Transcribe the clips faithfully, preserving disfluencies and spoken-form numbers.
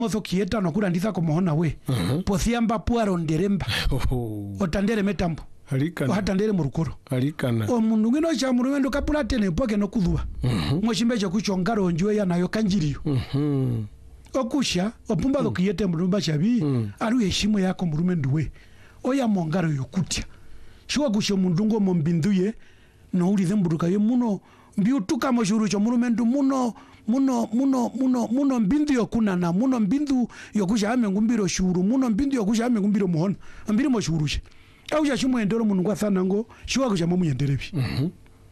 Mozo kieta no kurandisa kumuhona we. Uh-huh. Pothiamba puaro nderemba. Oh. Otandere metambo. Alikana. Ohatandere murukoro. Alikana. O mundu ngino cha murumendo kapula tene poke no kudhua. Mhm. Moshimbeje kuchongaro njwe ya nayo kanjiriyo. Mhm. Okusha opumba lo kiyete murumba chabi aru heshimo yako murumendo we. Oya mongaro yokutia. Shwa kusho mundungo mombinduye no uri dhemburuka ye muno mbiutuka moshuru cho murumendo muno muno muno muno muno mbindu yokuna na muno mbindu yokusha ame ngumbiro shuru muno mbindu yokusha ame ngumbiro muhona mbiri moshuru she au ya shimo endero mungu kwa sana ngo shwa kusha mamu yenderebi Mhm.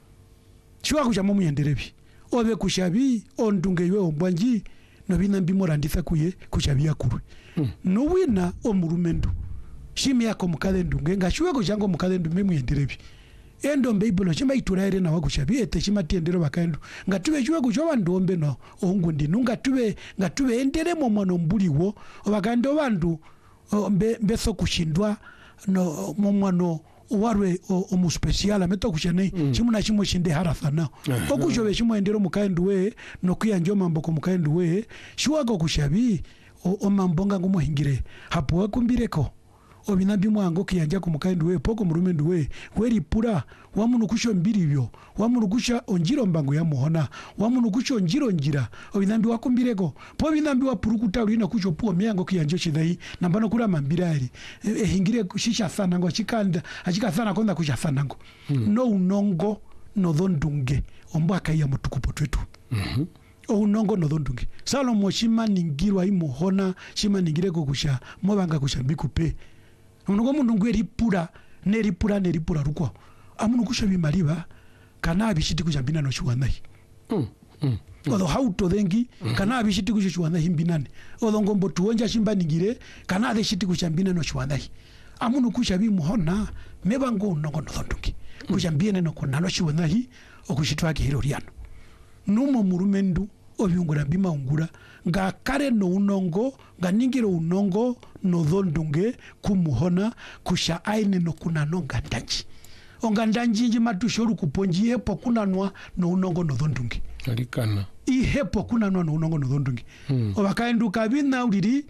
shwa kusha mamu yenderebi obe kushabi ondunge ywe ombwanji no bina mbimora ndisa kuye kushabi yakurwe Mm. no wina omurumendo shimi yako mukale ndunge nga shwa kusha ngo mukale ndunge mu yenderebi endo mbeibulo chima ituraire na wakushabi ete chima tiendero bakaendo ngatube chwe kucho bandombe no ongundi nunga tube ngatube endere mo mwana mbuliwo obakando bandu o, mbe mbeso kushindwa no mo mwana warwe omu special ameto kushanei mm. chimuna chimo shinde harafana uh-huh. Okusho be chimo endero mukaendu we no kuyanjo mambo ko mukaendu we shuwago kushabi o, o mambonga ngumuhingire hapo wakumbireko obinambi mwango kiyanja ku mukaendu we poko murumendu we weri pura wamunu kusho mbiri byo wamunu kusha onjiro mbango ya muhona wamunu kusho njiro njira obinambi wakumbireko po binambi wapurukuta ulina kusho puo miango kiyanjo chidai nambano kula mambirari e, e, hingire shisha sana ngo chikanda achika sana konda kusha sana ngo hmm. No unongo no dhondunge ombaka ya mutukupo twetu Mhm. O unongo no dhondunge Salomo shima ningirwa imuhona shima ningire ko kusha mobanga kusha bikupe Mungu mundu ngweri pura neri pura neri pura rukwa amunu kusha bimaliba kana abishiti kushambina no shuwanai Mm. Mm. Odo hauto dengi kana abishiti kushuwanai himbinane odo ngombo tuonja shimba ningire kana abishiti kushambina no shuwanai amunu kusha bimuhona mebango unongo no dhondunge kushambine no konalo shuwanai okushitwa kihiroriano numo murumendu obiungura bima ungura nga kare no unongo nga ningiro unongo no dhondunge kumuhona kusha aine no kuna no ngandanji ongandanji nji matushoru kuponji hepo kuna nwa no unongo no dhondunge Alikana. I hepo kuna nwa no unongo no dhondunge hmm. Obakaendu kabina uliri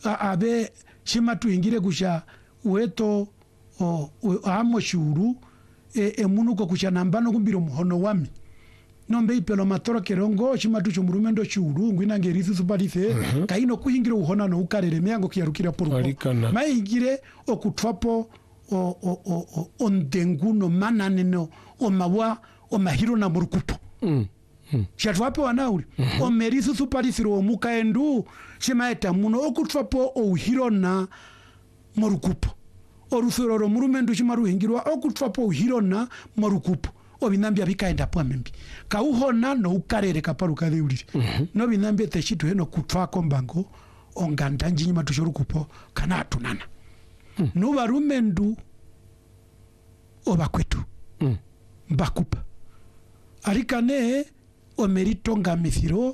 abe shimatu ingire kusha ueto o, o amo shuru e, e munuko kusha nambano kumbiro muhono wami nombe ipelo matoro kerongo shimatu chumurumendo churu ngwina ngerisu suparise uh-huh. Kaino kuhingire uhona no ukarere meango kiyarukira poruko Alikana. maingire okutwapo o o o o ondenguno manane no o mawa o mahiro na murukupo Mm. Mm. shatwapo wanauri uh-huh. O merisu suparise ro mukaendu shimaeta muno okutwapo o uhiro na murukupo orusoro ro murumendo shimaru hingirwa okutwapo uhiro na murukupo obinambia bikaenda po membi kauhona no ukarere kaparu kadeurire mm-hmm. No binambia teshitu heno kutwako mbango ongandanji nyima tushoru kupo kana atunana mm. No barumendu obakwetu mm. Mbakupa arikane omerito ngamithiro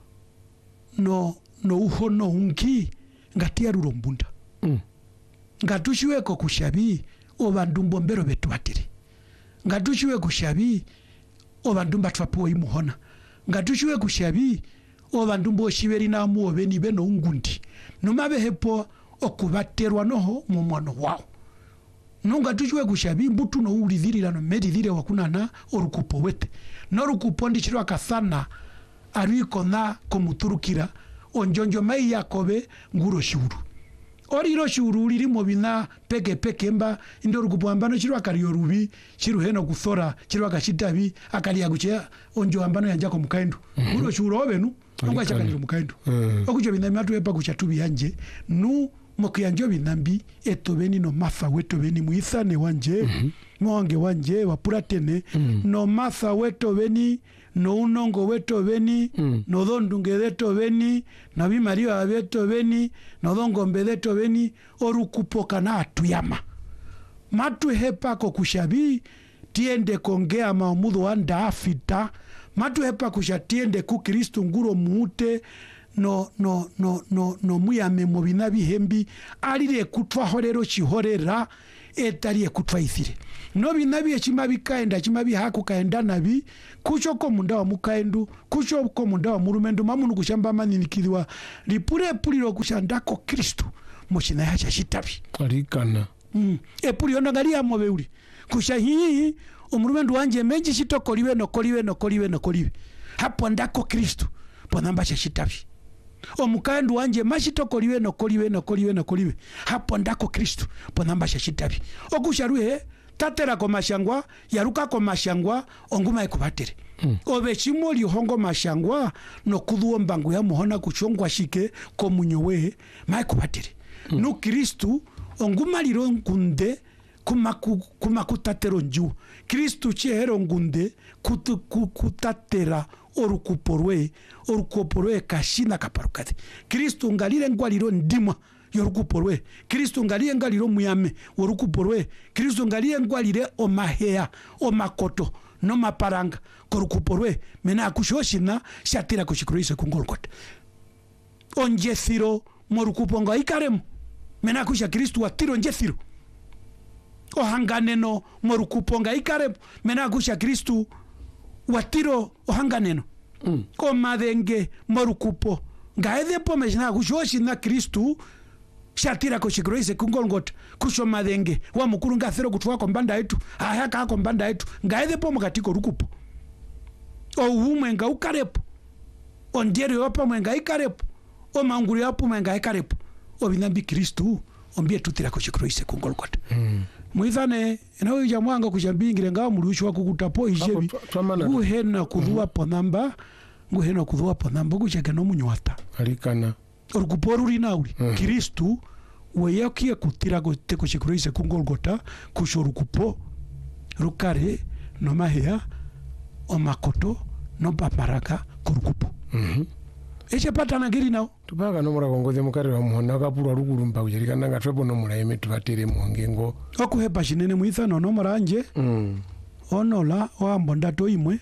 no no uhono ungi ngatia rurombunda mm. Ngatushiweko kushabi obandumbo mbero betu batiri ngatushiwe kushabi obandumba twapo imuhona ngatushiwe kushabi obandumbo shiberi na muobe ni beno ungundi numabe hepo okubaterwa noho mu mwana wao nunga tushiwe kushabi mbutu no ulithirira no medithire wakunana orukupo wete no rukupo ndichirwa kasana ariko na komuturukira onjonjo mai yakobe nguro shuru oriro shuru liri mo bina peke peke mba indoro kubwambano chirwa kariyo rubi chiru heno kuthora chirwa kashitabi akali aguche onjo ambano yanjako mukaendu mm-hmm. Uro shuru obenu ngwa chakali mukaendu mm. Okujo bina matu epa kuchatubi yanje nu mokiyanjo binambi etobeni no mafa wetobeni muisane wanje mm-hmm. Mwange wanje wapuratene mm. No mafa wetobeni no unongo wetobeni mm. No dhondunge wetobeni na bimario wetobeni no dhongombe wetobeni orukupoka na atuyama matu hepa ko kushabi tiende kongea maumudho anda afita matu hepa kushatiende ku Kristo nguro muute no no no no no muyame mu binabi hembi alire kutwa horero chihorera etari ekutwaithire no binabi echima bikaenda chima bihaku kaenda nabi kucho ko munda wa mukaendu kucho ko munda wa murumendu mamunu kushamba maninikiliwa lipure puliro kushandako Kristo moshina yacha shitabi arikana mm. epuli onangalia mobe uli kusha hii omurumendu wanje meji shitokoliwe nokoliwe nokoliwe nokoliwe hapo ndako Kristo ponamba cha shitabi omukaendu wanje mashitokoliwe nokoliwe nokoliwe nokoliwe hapo ndako Kristo ponamba cha shitabi okusharue tatera ko mashangwa yaruka ko mashangwa onguma ekubatere mm. obe chimoli hongo mashangwa no kudhuo mbangu ya muhona kuchongwa shike ko munyowe maikubatere mm. no Kristo onguma liro ngunde kumaku kumakutatero nju Kristo chero ngunde kutu kutatera orukuporwe orukuporwe kashina kaparukate Kristo ngalire ngwaliro ndimwa yorukuporwe Kristo ngaliye ngaliro muyame orukuporwe Kristo ngaliye ngwalire omahea omakoto no maparanga korukuporwe mena akushoshina shatira kushikroise kungolkot onjethiro morukuponga ikaremu mena akusha Kristo watiro njethiro ohanganeno morukuponga ikaremu mena akusha Kristo watiro ohanganeno mm. ko madenge morukupo ngaede pomeshina kushoshina Kristo shatira ko shikroise kungolngot kusho madenge wa mukuru ngathero kutwa ko mbanda yetu aya ka ko mbanda yetu ngaede pomo katiko rukupo o umwe nga ukarepo ondiere yopa mwenga ikarepo o manguri yapo mwenga ikarepo o binambi Kristo ombie tutira ko shikroise kungolngot mm. muithane nawe jamwanga kushambingire ngawa murushi wa kukutapo ijebi guhena kudhua ponamba guhena kudhua ponamba gushake no munywata arikana orukuporu rinauri mm. Kristo weyakie kutira go teko shikroise kungolgota kushorukupo rukare no mahea o makoto no paparaka kurukupo mhm eche patana ngiri nao tupaga no mura kongoze mukare wa muhona kapurwa rukurumba kujerikana ngatwepo no muraime tubatere muongengo okuhepa shinene muithano no muranje mm. onola oambo ndato imwe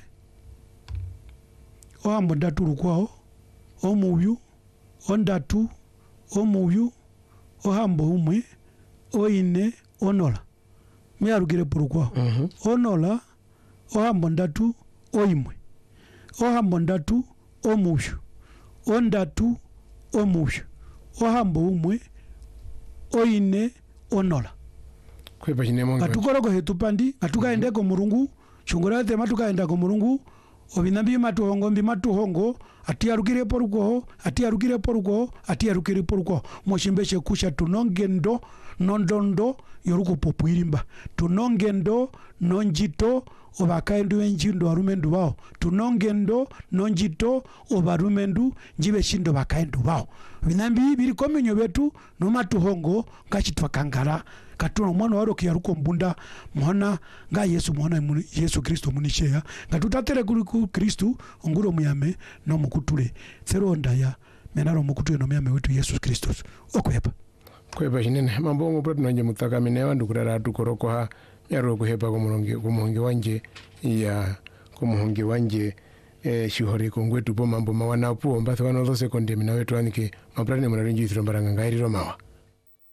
oambo ndatu rukwao omubyu ondatu omubyu ohambo umwe oine onola myarugire purukwa mm -hmm. onola ohambo ndatu oimwe ohambo ndatu omubyu ondatu omubyu ohambo umwe oine onola kwepa chinemo atukoro hetupandi atukaende ko murungu chungurate matukaenda ko murungu obinambi matuhongo mbi matuhongo atiarukire poruko atiarukire poruko atiarukire poruko mochimbeshe kusha tunongendo nondondo yoruko popuirimba tunongendo nonjito obakaendu enjindo arumendu bao tunongendo nonjito obarumendu njibe shindo bakaendu bao binambi biri komenyo betu no matuhongo ngachitwa kangara katuna mwana waro kiyaruko mbunda mwana nga Yesu mwana Yesu Kristo munishea ngatutatere kuri Kristo onguro muyame no mukutule seronda ya menaro mukutule no muyame wetu Yesu Kristo okwepa kwepa chinene mambo ngo pretu nanje mutaka minewa ndukurara tukoroko ha yaro kuhepa kumurongi kumuhongi wanje ya kumuhongi wanje eh shihori kongwetu po mambo mawana po mbatho kano zose konde minawetu anike maprane munarinji thirombaranga ngairiro mawa